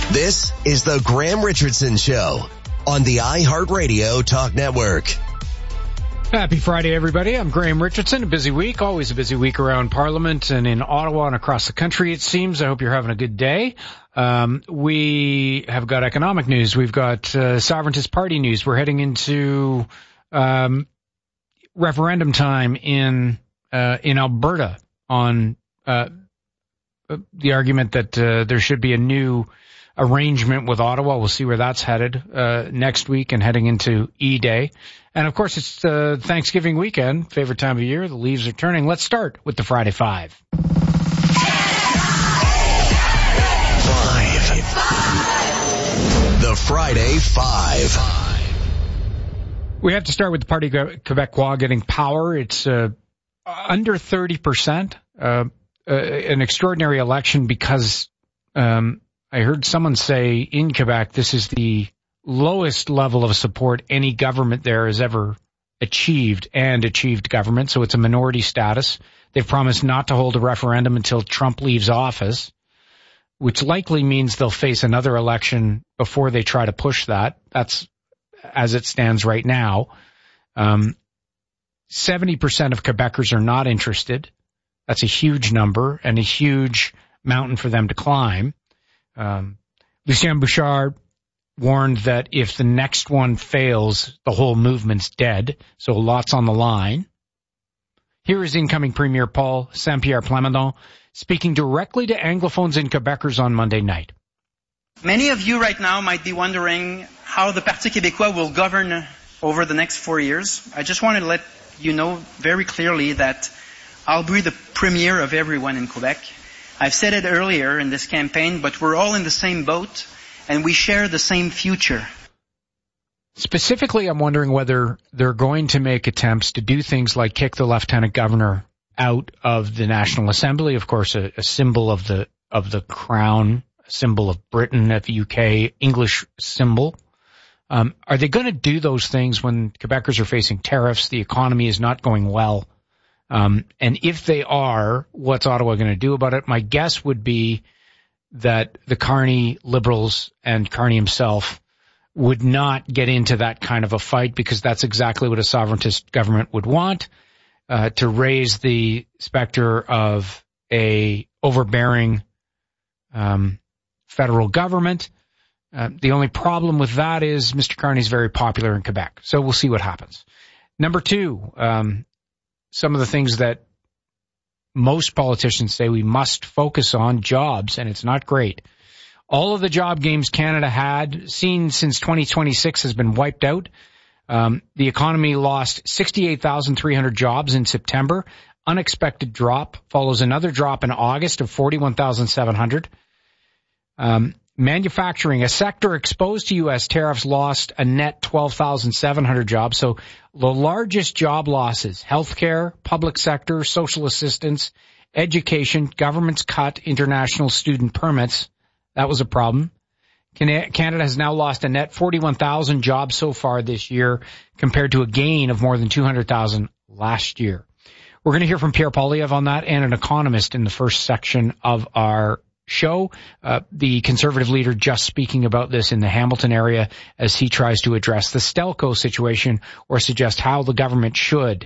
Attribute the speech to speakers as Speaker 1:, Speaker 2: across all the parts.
Speaker 1: This is the Graham Richardson Show on the iHeartRadio Talk Network.
Speaker 2: Happy Friday, everybody. I'm Graham Richardson. A busy week, always a busy week around Parliament and in Ottawa and across the country, it seems. I hope you're having a good day. We have got economic news. We've got Sovereigntist Party news. We're heading into referendum time in Alberta on the argument that there should be a new arrangement with Ottawa. We'll see where that's headed next week and heading into E-Day. And, of course, it's Thanksgiving weekend, favorite time of year. The leaves are turning. Let's start with the Friday Five.
Speaker 1: The Friday Five.
Speaker 2: We have to start with the Parti Québécois getting power. It's under 30%. An extraordinary election because I heard someone say in Quebec this is the lowest level of support any government there has ever achieved government. So it's a minority status. They've promised not to hold a referendum until Trump leaves office, which likely means they'll face another election before they try to push that. That's as it stands right now. 70% of Quebecers are not interested. That's a huge number and a huge mountain for them to climb. Lucien Bouchard warned that if the next one fails, the whole movement's dead. So lots on the line. Here is incoming Premier Paul Saint-Pierre Plamondon speaking directly to Anglophones and Quebecers on Monday night.
Speaker 3: Many of you right now might be wondering how the Parti Québécois will govern over the next 4 years. I just wanted to let you know very clearly that I'll be the premier of everyone in Quebec. I've said it earlier in this campaign, but we're all in the same boat and we share the same future.
Speaker 2: Specifically, I'm wondering whether they're going to make attempts to do things like kick the lieutenant governor out of the National Assembly, of course, a symbol of the crown, a symbol of Britain, of the UK, English symbol. Are they going to do those things when Quebecers are facing tariffs, the economy is not going well? And if they are, what's Ottawa going to do about it? My guess would be that the Carney Liberals and Carney himself would not get into that kind of a fight because that's exactly what a sovereigntist government would want, to raise the specter of a overbearing federal government. The only problem with that is Mr. Carney's very popular in Quebec. So we'll see what happens. Number two, some of the things that most politicians say we must focus on, jobs, and it's not great. All of the job gains Canada had seen since 2026 has been wiped out. The economy lost 68,300 jobs in September. Unexpected drop follows another drop in August of 41,700. Manufacturing, a sector exposed to U.S. tariffs, lost a net 12,700 jobs. So the largest job losses, healthcare, public sector, social assistance, education, governments cut international student permits. That was a problem. Canada has now lost a net 41,000 jobs so far this year compared to a gain of more than 200,000 last year. We're going to hear from Pierre Poilievre on that and an economist in the first section of our show. The Conservative leader just speaking about this in the Hamilton area as he tries to address the Stelco situation or suggest how the government should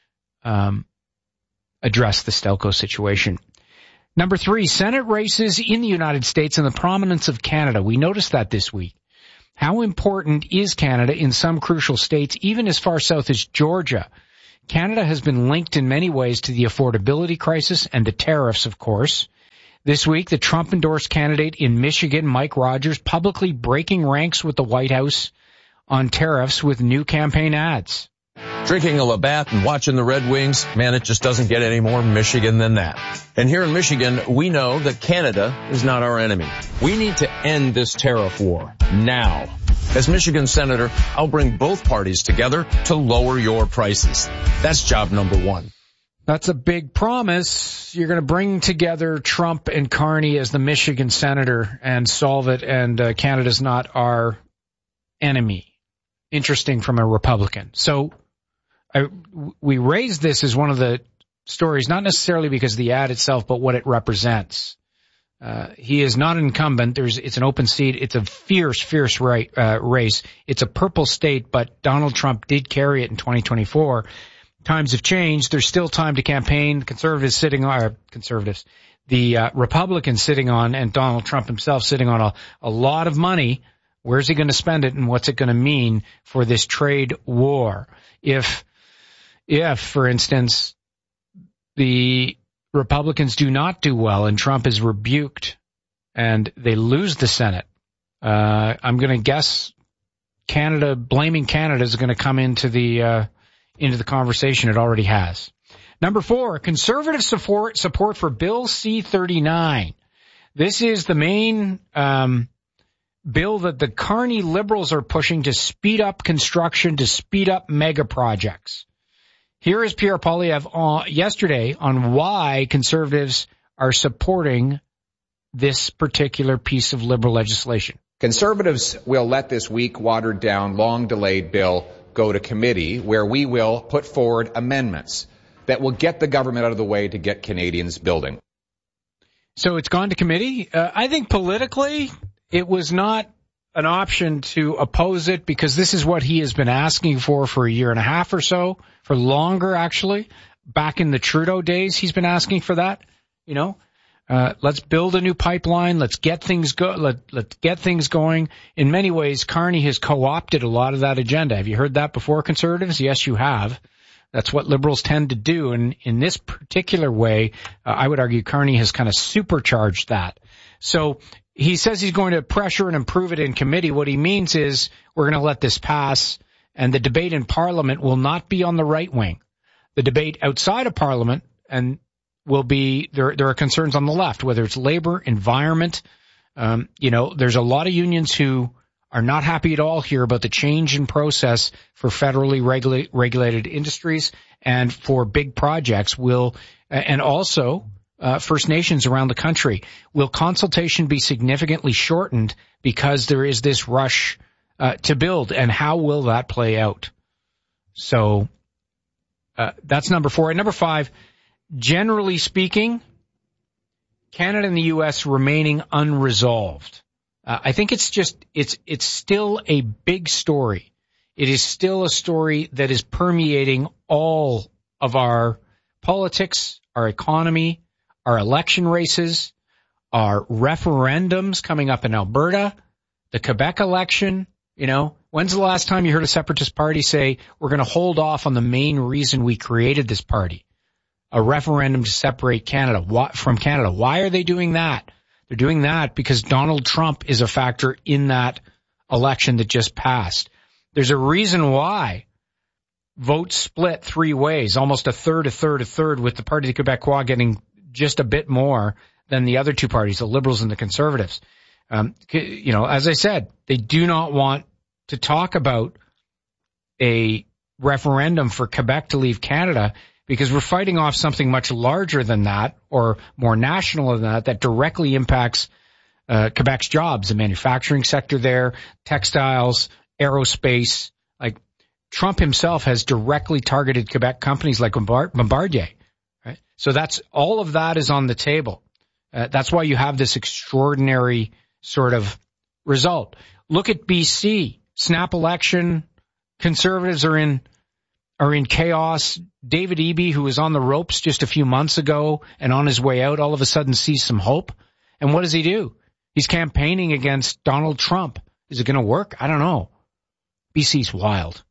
Speaker 2: address the Stelco situation. Number three, Senate races in the United States and the prominence of Canada. We noticed that this week. How important is Canada in some crucial states, even as far south as Georgia? Canada has been linked in many ways to the affordability crisis and the tariffs, of course. This week, the Trump-endorsed candidate in Michigan, Mike Rogers, publicly breaking ranks with the White House on tariffs with new campaign ads.
Speaker 4: Drinking a Labatt and watching the Red Wings, man, it just doesn't get any more Michigan than that. And here in Michigan, we know that Canada is not our enemy. We need to end this tariff war now. As Michigan Senator, I'll bring both parties together to lower your prices. That's job number one.
Speaker 2: That's a big promise. You're going to bring together Trump and Carney as the Michigan senator and solve it, and Canada's not our enemy. Interesting from a Republican. So we raised this as one of the stories, not necessarily because of the ad itself, but what it represents. He is not an incumbent. It's an open seat. It's a fierce race. It's a purple state, but Donald Trump did carry it in 2024. Times have changed. There's still time to campaign. The Republicans sitting on, and Donald Trump himself sitting on a lot of money. Where's he going to spend it, and what's it going to mean for this trade war? If, for instance, the Republicans do not do well and Trump is rebuked and they lose the Senate, I'm going to guess blaming Canada is going to come into the conversation. It already has. Number 4, conservative support for Bill C-39. This is the main bill that the Carney Liberals are pushing to speed up construction, to speed up mega projects. Here is Pierre Poilievre yesterday on why conservatives are supporting this particular piece of Liberal legislation.
Speaker 5: Conservatives will let this weak, watered-down, long-delayed bill go to committee, where we will put forward amendments that will get the government out of the way to get Canadians building.
Speaker 2: So it's gone to committee. I think politically it was not an option to oppose it, because this is what he has been asking for a year and a half or so, for longer actually. Back in the Trudeau days, he's been asking for that. Let's build a new pipeline. Let's get things let's get things going. In many ways, Carney has co-opted a lot of that agenda. Have you heard that before, conservatives? Yes, you have. That's what Liberals tend to do. And in this particular way, I would argue Carney has kind of supercharged that. So he says he's going to pressure and improve it in committee. What he means is we're going to let this pass, and the debate in Parliament will not be on the right wing. The debate outside of Parliament and will be there are concerns on the left, whether it's labor, environment. There's a lot of unions who are not happy at all here about the change in process for federally regulated industries and for big projects. And also First Nations around the country. Will consultation be significantly shortened because there is this rush to build, and how will that play out? So that's number 4. And number 5, generally speaking, Canada and the U.S. remaining unresolved. I think it's still a big story. It is still a story that is permeating all of our politics, our economy, our election races, our referendums coming up in Alberta, the Quebec election. When's the last time you heard a separatist party say, we're going to hold off on the main reason we created this party? A referendum to separate Canada from Canada. Why are they doing that? They're doing that because Donald Trump is a factor in that election that just passed. There's a reason why votes split 3 ways, almost a third, with the Parti Québécois getting just a bit more than the other two parties, the Liberals and the Conservatives. As I said, they do not want to talk about a referendum for Quebec to leave Canada, because we're fighting off something much larger than that, or more national than that directly impacts Quebec's jobs, the manufacturing sector there, textiles, aerospace. Like, Trump himself has directly targeted Quebec companies like Bombardier. Right? So all of that is on the table. That's why you have this extraordinary sort of result. Look at BC. Snap election. Conservatives are in chaos. David Eby, who was on the ropes just a few months ago and on his way out, all of a sudden sees some hope. And what does he do? He's campaigning against Donald Trump. Is it going to work? I don't know. BC's wild.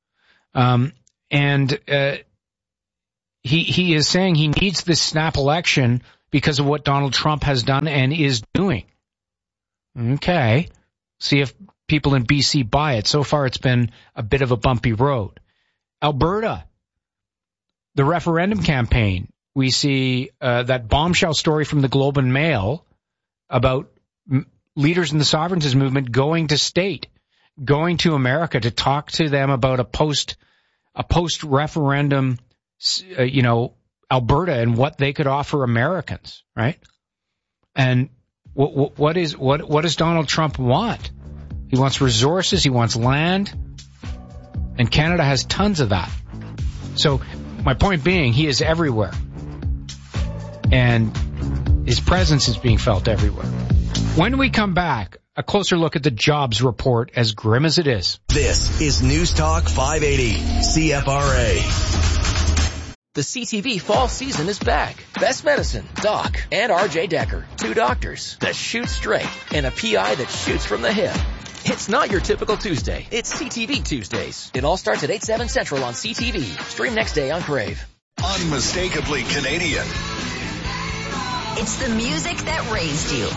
Speaker 2: He is saying he needs this snap election because of what Donald Trump has done and is doing. Okay. See if people in BC buy it. So far, it's been a bit of a bumpy road. Alberta, the referendum campaign. We see that bombshell story from the Globe and Mail about leaders in the sovereignty movement going to state, going to America to talk to them about a post-referendum, Alberta and what they could offer Americans, right? And what does Donald Trump want? He wants resources, he wants land, and Canada has tons of that. So my point being, he is everywhere. And His presence is being felt everywhere. When we come back, a closer look at the jobs report, as grim as it is.
Speaker 1: This is News Talk 580, CFRA.
Speaker 6: The CTV fall season is back. Best Medicine, Doc, and RJ Decker. 2 doctors that shoot straight and a PI that shoots from the hip. It's not your typical Tuesday. It's CTV Tuesdays. It all starts at 8/7 Central on CTV. Stream next day on Crave.
Speaker 7: Unmistakably Canadian.
Speaker 8: It's the music that raised you.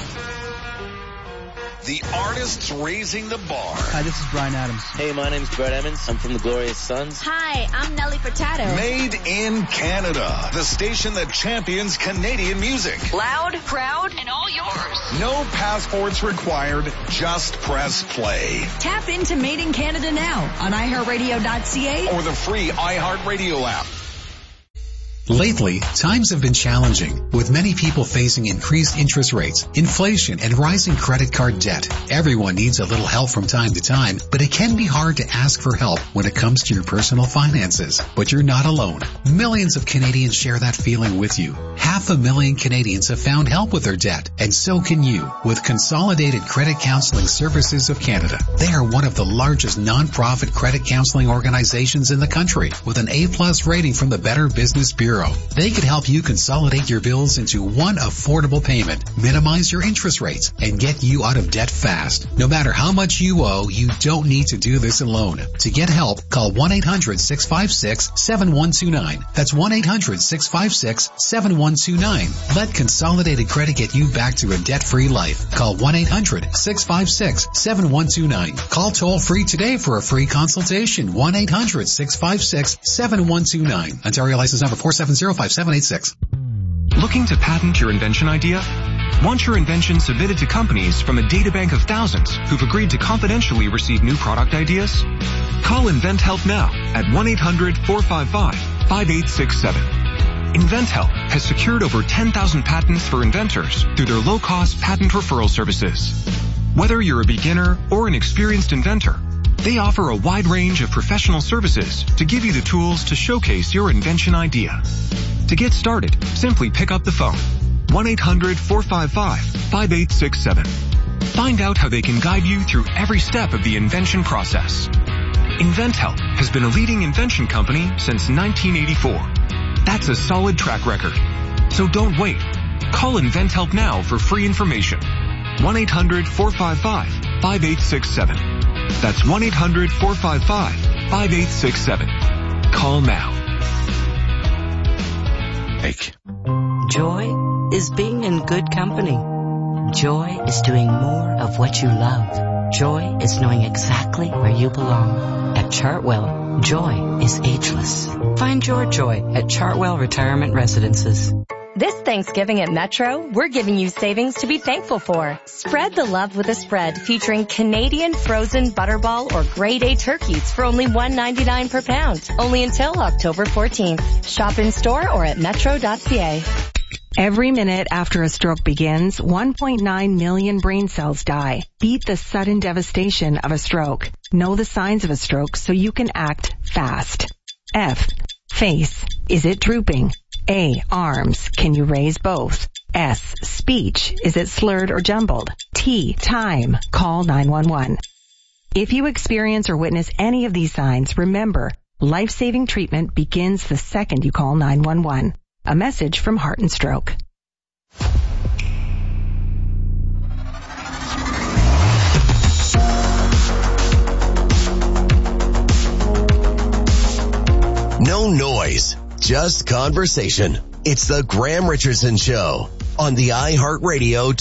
Speaker 7: The artists raising the bar.
Speaker 9: Hi, this is Bryan Adams.
Speaker 10: Hey, my name's Brett Emmons. I'm from the Glorious Sons.
Speaker 8: Hi, I'm Nelly Furtado.
Speaker 7: Made in Canada. The station that champions Canadian music.
Speaker 8: Loud, proud, and all yours.
Speaker 7: No passports required. Just press play.
Speaker 8: Tap into Made in Canada now on iHeartRadio.ca
Speaker 7: or the free iHeartRadio app.
Speaker 11: Lately, times have been challenging, with many people facing increased interest rates, inflation, and rising credit card debt. Everyone needs a little help from time to time, but it can be hard to ask for help when it comes to your personal finances. But you're not alone. Millions of Canadians share that feeling with you. 500,000 Canadians have found help with their debt, and so can you with Consolidated Credit Counseling Services of Canada. They are one of the largest non-profit credit counseling organizations in the country, with an A+ rating from the Better Business Bureau. They could help you consolidate your bills into one affordable payment, minimize your interest rates, and get you out of debt fast. No matter how much you owe, you don't need to do this alone. To get help, call 1-800-656-7129. That's 1-800-656-7129. Let Consolidated Credit get you back to a debt-free life. Call 1-800-656-7129. Call toll-free today for a free consultation. 1-800-656-7129. Ontario license number 4705786.
Speaker 12: Looking to patent your invention idea? Want your invention submitted to companies from a databank of thousands who've agreed to confidentially receive new product ideas? Call InventHelp now at 1-800-455-5867. InventHelp has secured over 10,000 patents for inventors through their low-cost patent referral services. Whether you're a beginner or an experienced inventor, they offer a wide range of professional services to give you the tools to showcase your invention idea. To get started, simply pick up the phone. 1-800-455-5867. Find out how they can guide you through every step of the invention process. InventHelp has been a leading invention company since 1984. That's a solid track record. So don't wait. Call InventHelp now for free information. 1-800-455-5867. That's 1-800-455-5867. Call now.
Speaker 13: Joy is being in good company. Joy is doing more of what you love. Joy is knowing exactly where you belong. At Chartwell, joy is ageless. Find your joy at Chartwell Retirement Residences.
Speaker 14: This Thanksgiving at Metro, we're giving you savings to be thankful for. Spread the love with a spread featuring Canadian frozen butterball or grade A turkeys for only $1.99 per pound. Only until October 14th. Shop in store or at metro.ca.
Speaker 15: Every minute after a stroke begins, 1.9 million brain cells die. Beat the sudden devastation of a stroke. Know the signs of a stroke so you can act fast. F. Face. Is it drooping? A. Arms. Can you raise both? S. Speech. Is it slurred or jumbled? T. Time. Call 911. If you experience or witness any of these signs, remember, life-saving treatment begins the second you call 911. A message from Heart and Stroke.
Speaker 1: No noise, just conversation. It's the Graham Richardson Show on the iHeartRadio